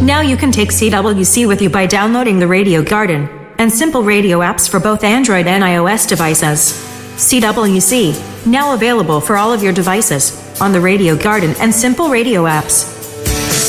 Now you can take CWC with you by downloading the Radio Garden and Simple Radio apps for both Android and iOS devices. CWC, now available for all of your devices on the Radio Garden and Simple Radio apps.